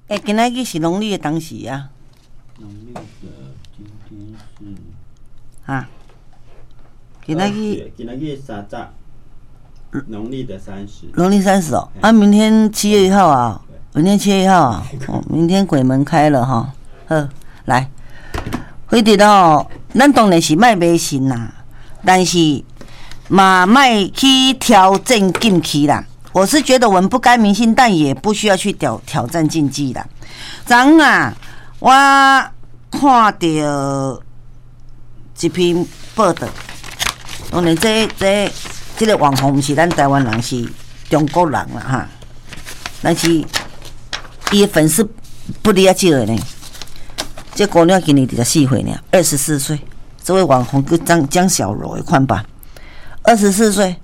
今仔日是农历的当时啊。 农历的今天是啊，今仔日3十，农历的30。 农历30哦，啊，明天7月1号啊，明天7月1号啊，明天鬼门开了哈。好，来，辉弟哦，咱当然是卖迷信啦，但是嘛卖去挑战禁忌啦。我是觉得我们不该迷信，但也不需要去挑战禁忌啦。昨啊，我看到一篇报道，当然这个网红不是咱台湾人，是中国人啦哈。但是伊的粉丝不离啊少的呢。这姑娘今年24岁呢，24岁。这位网红叫江小柔，会看吧？24岁。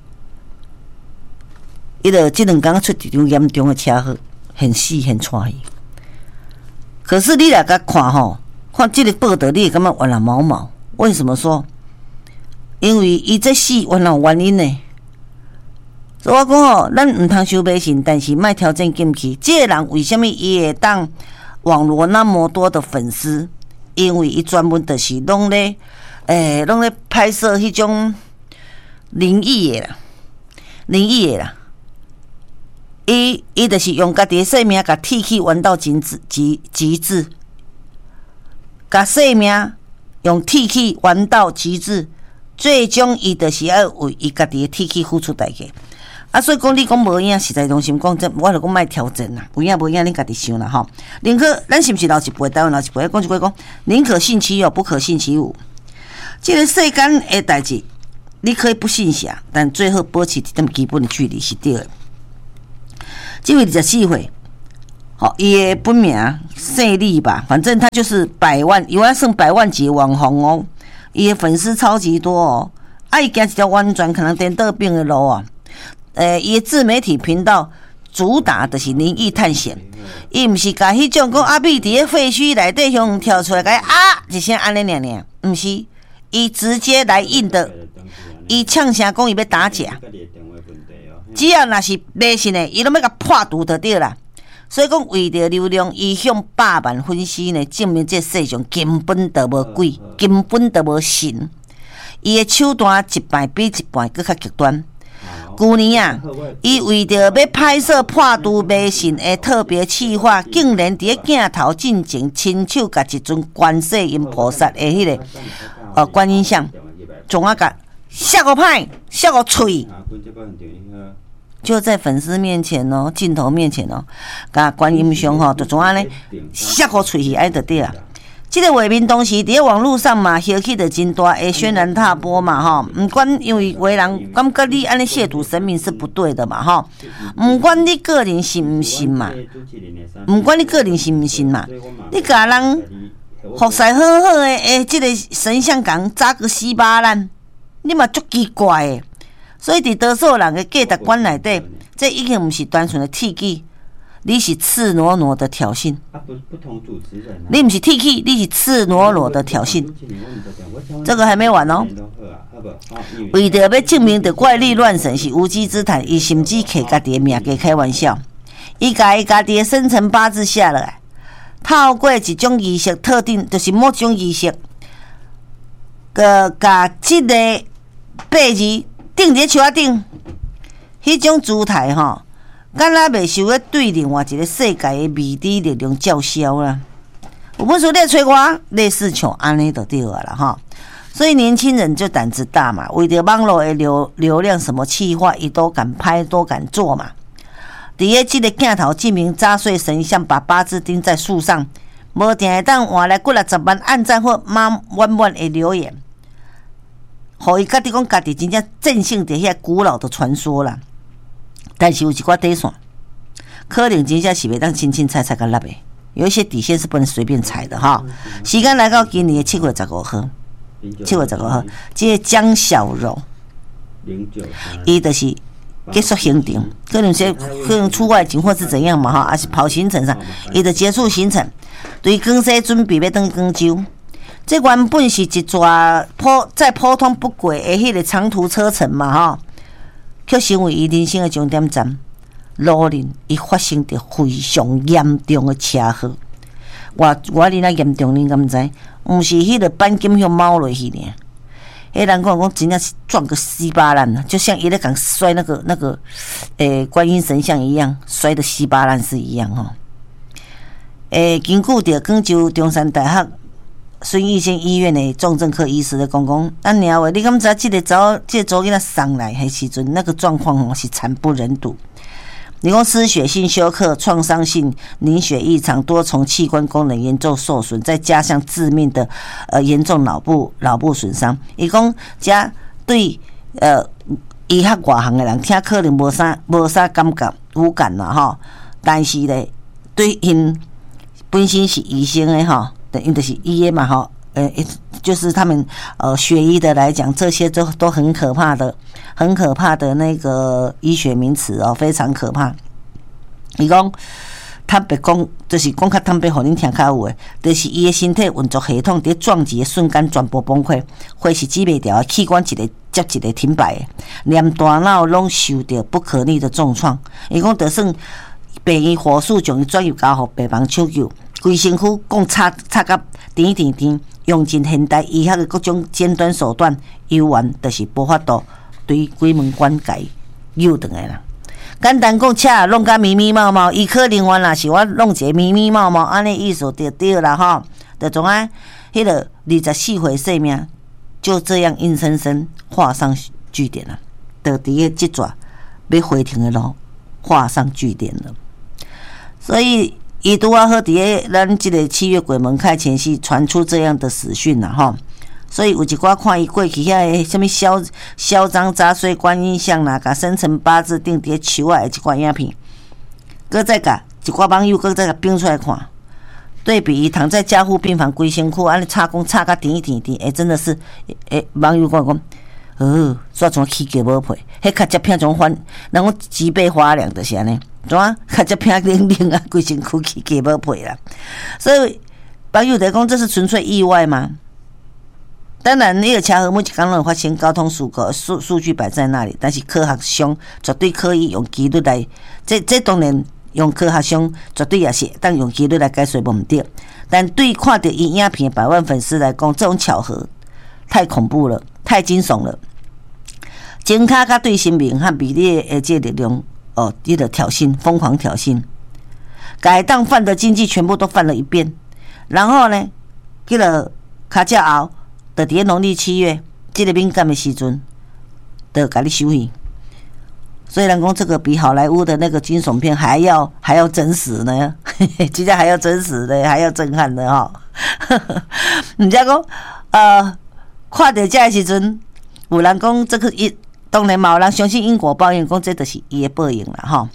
伊就这2天出一场严重的车祸，很死很喘伊。可是你来甲看吼，看这个报道，你会感觉原来毛毛。为什么说？因为伊这死原来有原因呢。所以我讲吼，咱唔通伤迷信，但是莫挑战禁忌。这个人为什么伊会当网罗那么多的粉丝？因为伊专门就是拢咧拍摄迄种灵异的啦。伊就是用家己的生命甲铁器玩到极致，甲生命用铁器玩到极致，最终伊就是要为伊家己的铁器付出代价。啊，所以讲你讲无影，实在中心讲，我就讲莫挑战啦，有影无影，恁家己想啦吼。宁可咱是毋是老一辈，台湾老一辈讲一句讲，宁可信其有，不可信其无。这个世间的代志，你可以不信邪，但最后保持一点基本的距离是对的。这位24岁，好，伊的本名姓李吧，反正他就是100万，有算100万级网红哦，伊的粉丝超级多哦，啊，伊行一条完全可能颠倒病的路啊。伊的自媒体频道主打的是灵异探险，伊毋是甲迄种讲阿碧伫个废墟内底向跳出来，甲一声安尼尔，毋是，伊直接来硬的，伊呛声讲伊要打假。只要若是迷信的，伊拢要甲破除就对啦。所以讲，为着流量，伊向100万粉丝呢，证明这世上根本就无鬼，根本就无神。伊的手段一摆比一摆更较极端。去年啊，伊为着要拍摄破除迷信的特别企划，竟然伫镜头进前亲手甲一尊观世音菩萨的迄个观音像，总啊甲削个歹，削个脆。就在粉丝面前哦，镜头面前哦，甲观音像吼，就怎安尼削个喙去安就对啦。这个画面当时伫网络上嘛，掀起的真大的轩然大波嘛吼。唔管因为为人感觉你安尼亵渎神明是不对的嘛吼。唔管你个人信唔信嘛，唔管你个人信唔信嘛，你甲人服侍好好的这个神像港扎个死巴烂，你嘛足奇怪的。所以伫多数人的价值观内底，这已经不是单纯的铁器，你是赤裸裸的挑衅。 不同主持人、 你不是铁器，你是赤裸裸的挑衅。这个还没完哦。为着要证明的怪力乱神是无稽之谈，伊甚至摕家己的命给开玩笑。伊甲伊家己的生辰八字写落来，透过一种仪式特定，就是某种仪式，甲这个8字钉伫树仔顶，迄种姿态吼，敢若袂受咧对另外一个世界的未知力量叫嚣啦。有本事你来找我，类似像安尼就对了啦吼。所以年轻人就胆子大嘛，为着网络的流量，什么企划伊都敢拍，都敢做嘛。伫个这个镜头证明砸碎神像，把八字钉在树上，无定会当换来60万按赞或满的留言。互伊家己讲家己真正正信伫遐古老的传说啦，但是有一寡底线，可能真正是袂当轻轻踩甲落的，有一些底线是不能随便踩的哈。时间来到今年的7月15号，7月15号，这个江小柔，伊就是结束行程，可能出外景或是怎样嘛哈，还是跑行程上，伊就结束行程，对广西准备要登广州。这原本是一撮再普通不过的迄个长途车程嘛吼，却成为伊人生的终点站。 路林伊发生着非常严重的车祸。我哩那严重，恁敢知？毋是迄个钣金向猫落去呢。迄人讲真正是撞个稀巴烂，就像伊咧讲摔那个观音神像一样，摔得稀巴烂是一样吼。根据着广州中山大学孙逸仙医院的重症科医师咧讲，咱鸟话，你敢知这个查某囡仔送来迄时阵，那个状况是惨不忍睹。你讲失血性休克、创伤性凝血异常、多重器官功能严重受损，再加上致命的严重脑部损伤。伊讲这对医学外行的人听可能无啥感觉无感啦吼，但是咧对因本身是医生的吼，等于就是医的嘛吼。就是他们学医的来讲，这些都很可怕的那个医学名词哦，非常可怕。伊讲坦白讲，就是讲较坦白，互恁听较有诶，就是伊的身体运作系统伫撞击的瞬间全部崩溃，或是指袂掉，器官一个接一个停摆的，连大脑拢受到不可逆的重创。伊讲就算病院火速将伊转入交互病房抢救，规身躯讲插甲甜，用尽现代医学的各种尖端手段，犹原就是无法度对鬼门关解诱转来啦。简单讲，车弄甲密密麻麻，伊可能原来是我弄一个密密麻麻，安尼意思就对啦吼。就总啊，迄个24回生命就这样硬生生画上句点了。就伫个即抓要回庭的路画上句点了，所以。伊拄啊好伫个咱即个7月鬼门开前夕传出这样的死讯啦吼，所以有一寡看伊过去遐个什么嚣张杂碎观音像啦，甲生辰八字钉伫树仔的一寡影片，搁再甲一寡网友搁再甲编出来看，对比伊躺在加护病房规身躯安尼插甲甜，真的是网友讲，煞怎起价无配，迄较接片种翻，人讲几倍花量就是安尼。怎啊？较只偏冷啊，规身躯起价无配啦。所以网友在讲，这是纯粹意外吗？当然，那个车祸每一天都有发生交通事故，数据摆在那里，但是科学上绝对可以用几率来，这当然用科学上绝对也是当用几率来解释无毋对。但对看到伊影片百万粉丝来讲，这种巧合太恐怖了，太惊悚了。前脚甲对生命和美丽的这力量。你的挑衅，疯狂挑衅，该当犯的禁忌全部都犯了一遍，然后呢，去了卡车后，就伫农历7月这个敏感的时阵，就甲你收去。所以人讲这个比好莱坞的那个惊悚片还要真实呢，真正还要真实的，还要震撼的哈。人家讲看到这个时阵，有人讲这个当然嘛，有人相信因果报应，讲这就是伊的报应啦，吼。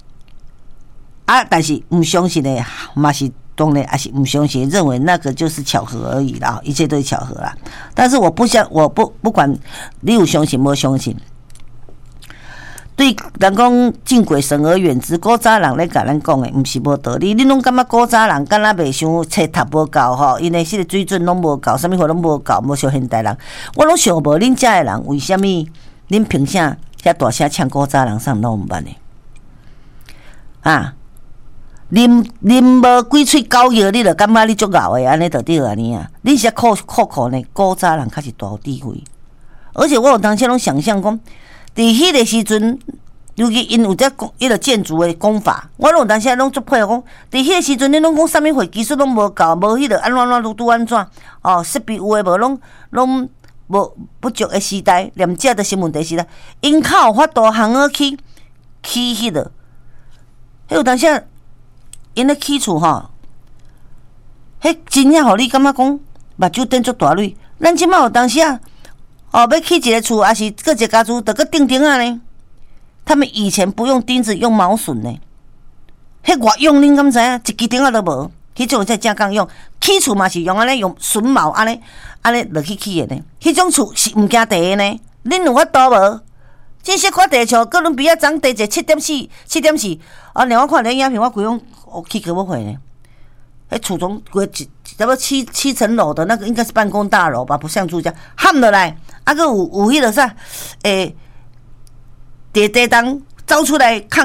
但是唔相信的，嘛是当然，还是唔相信，认为那个就是巧合而已啦，一切都是巧合啦。但是我不管你有相信无相信，对人讲敬鬼神而远之，古早人咧甲咱讲的，唔是无道理。你拢感觉古早人敢若袂想册读无够吼，因为迄个水准拢无够，啥物货拢无够，无像现代人。我拢想无恁遮的人为虾米？恁凭啥遐大声唱古早人上拢毋捌呢？啊，啉无几喙狗药，你就感觉你足敖的，安尼就对安尼啊！恁是酷呢，古早人较是大有智慧。而且我有当时拢想象讲，伫迄个时阵，尤其因有遮迄个建筑的工法，我拢有当时拢足佩服讲，伫迄个时阵，恁拢讲啥物货技术拢无够，无迄个安怎拄安怎设备有诶无拢。无不足的时代，连这都是问题时代，因较有法度行而起迄个，迄有当时因咧起厝吼，迄真正互你感觉讲目睭瞪足大蕊。咱即摆有当时要起一个厝，还是各一个家族，得个钉钉啊呢？他们以前不用钉子，用毛榫呢，迄偌用恁敢知影？一支钉仔都无。迄种才正讲用，起厝嘛是用安尼用榫卯安尼落去起的呢。迄种厝是毋惊地的呢。恁有法度无？这些看地厝，哥伦比亚涨地者7.4，让我看恁影片，我规讲起个要会呢。迄厝中规差不多七层楼的那个应该是办公大楼吧，不像住家，喊落来，啊个有迄个啥，地当走出来抗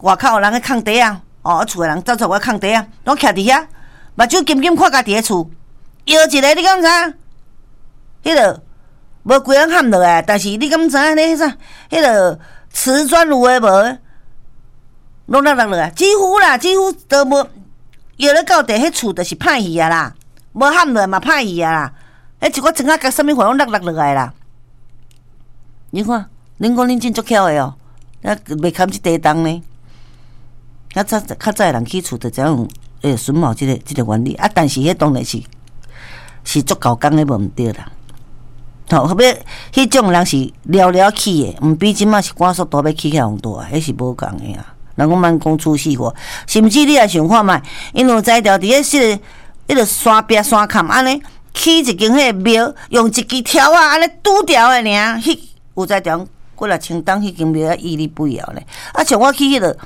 外口有人去囥地啊，哦，厝诶人走出来囥地啊，拢徛伫遐，目睭金金看家己诶厝，摇一个，你敢知？迄个无规人喊落来，但是你敢知影咧？啥？迄个瓷砖有诶无？拢落来，几乎都无摇咧到地，迄厝就是歹去啊啦，无喊落来嘛歹去啊啦，迄一个庄仔甲啥物货拢落来啦。你看，恁讲恁真足巧诶哦，那袂堪即地动呢？较早人起厝就这样榫卯即个原理啊，但是迄当然是足够工诶，无毋对啦。吼，后尾迄种人是寥寥起诶，毋比即马是赶速度要起遐样大，迄是无共诶啊。人讲慢工出细活，甚至你也想看觅，因有在条伫迄个山壁山坎安尼起一间迄个庙，用一支条啊安尼拄掉诶尔，迄有在条几若千当迄间庙啊屹立不摇咧。啊，像我去迄个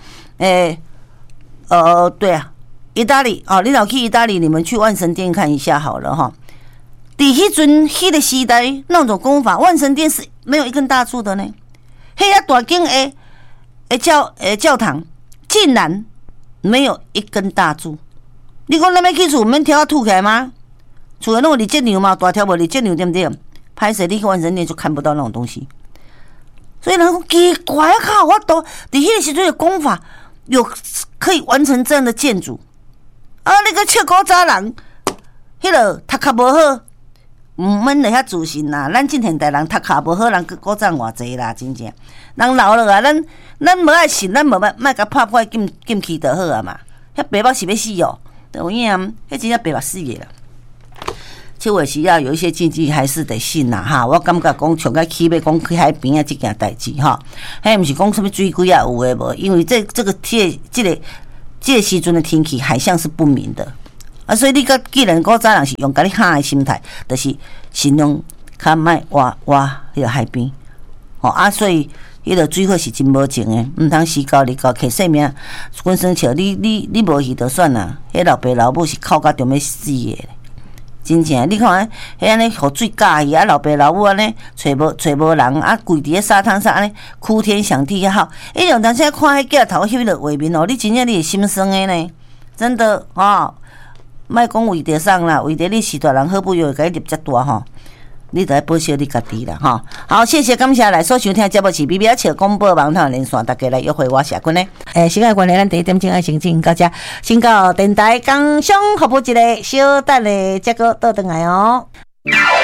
对啊，意大利哦，你若去意大利，你们去万神殿看一下好了哈。伫迄阵迄个时代那种功法，万神殿是没有一根大柱的呢。迄个大间教堂竟然没有一根大柱。你讲咱要去厝，免挑凸起来吗？厝内拢有立正梁嘛，大条无立正梁对不对？歹势，你去万神殿就看不到那种东西。所以人讲奇怪啊！靠，我都伫迄个时阵的功法有可以完成这样的建筑啊！你个笑古早人，迄个读壳无好，免来遐自信啦。咱这现代人读壳无好，人古早偌济啦，真正。人老了啊，咱无爱信，咱无莫甲拍破禁气就好啊嘛。遐白目是要死哦，有影，迄真正白目死个啦。七月时啊，有一些禁忌还是得信啦哈。我感觉讲像个起要讲去海边啊，这件代志哈，迄毋是讲什么水鬼啊有诶无？因为这个时阵的天气海象是不明的啊，所以你既然古早人是用甲你喊的心态，就是尽量较莫挖迄个海边哦啊，所以迄个水火是真无情诶，毋通死到你到客性命，滚生笑你无去就算啦，迄老爸老母是哭到中要死诶。真正，你看，迄安尼互水加去啊，老爸老母安尼找无人啊，跪伫咧沙滩上安尼哭天响地也好，迄种当时看迄镜头翕落画面哦，你真正你会心酸诶呢，真的哦，莫讲为着啥啦，为着你是大人好不容易甲你入遮大吼，你得保守你家己啦吼。好，谢谢感谢来所收听节目是 BBA 笑广播网络连线，大家来约会我社群咧。时间关系，咱第一点钟爱先进到遮，先到电台工商服务一个小等咧，结果倒转来哦。